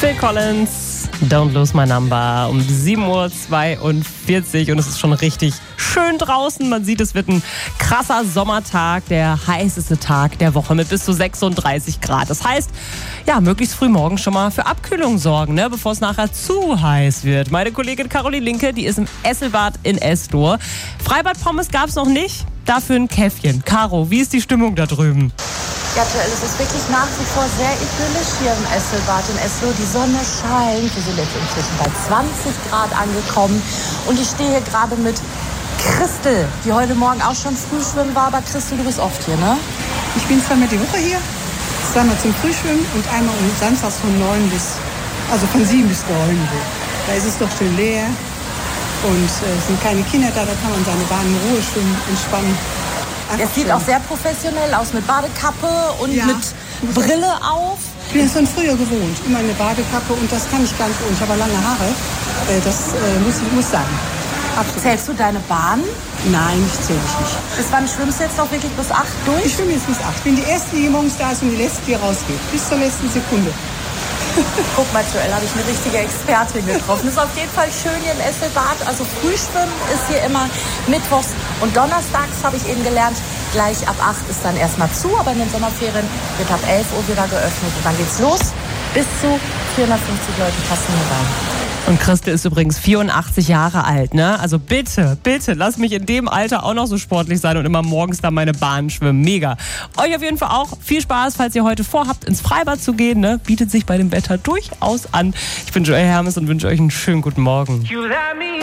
Phil Collins, Don't Lose My Number, um 7:42 Uhr und es ist schon richtig schön draußen. Man sieht, es wird ein krasser Sommertag, der heißeste Tag der Woche mit bis zu 36 Grad. Das heißt, ja, möglichst früh morgens schon mal für Abkühlung sorgen, ne, bevor es nachher zu heiß wird. Meine Kollegin Caroline Linke, die ist im Esselbad in Eslohr. Freibad-Pommes gab es noch nicht, dafür ein Käffchen. Caro, wie ist die Stimmung da drüben? Ja, Joel, es ist wirklich nach wie vor sehr idyllisch hier im Esselbad in Eslohr. Die Sonne scheint, wir sind jetzt inzwischen bei 20 Grad angekommen und ich stehe hier gerade mit Christel, die heute Morgen auch schon Frühschwimmen war. Aber Christel, du bist oft hier, ne? Ich bin zweimal die Woche hier, zweimal zum Frühschwimmen und einmal samstags von 7 bis 9 Uhr. Da ist es doch schön leer und es sind keine Kinder da kann man seine Bahn in Ruhe schwimmen, entspannen. Es sieht auch sehr professionell aus mit Badekappe und ja, mit Brille auf. Ich bin es von früher gewohnt, immer eine Badekappe und das kann ich gar nicht ohne. Ich habe lange Haare, das muss sein. Absolut. Zählst du deine Bahn? Nein, ich zähle ich nicht. Bis wann schwimmst du jetzt noch wirklich bis 8 durch? Ich schwimme jetzt bis 8. Ich bin die Erste, die morgens da ist und die Letzte, die rausgeht. Bis zur letzten Sekunde. Guck mal, Joel, habe ich eine richtige Expertin getroffen. Es ist auf jeden Fall schön hier im Esselbad. Also Frühschwimmen ist hier immer mittwochs und donnerstags, habe ich eben gelernt. Gleich ab 8 ist dann erstmal zu, aber in den Sommerferien wird ab 11 Uhr wieder geöffnet. Und dann geht's los. Bis zu 450 Leute passen hier rein. Und Christel ist übrigens 84 Jahre alt, ne? Also bitte, lass mich in dem Alter auch noch so sportlich sein und immer morgens da meine Bahn schwimmen. Mega. Euch auf jeden Fall auch viel Spaß, falls ihr heute vorhabt, ins Freibad zu gehen, ne? Bietet sich bei dem Wetter durchaus an. Ich bin Joel Hermes und wünsche euch einen schönen guten Morgen.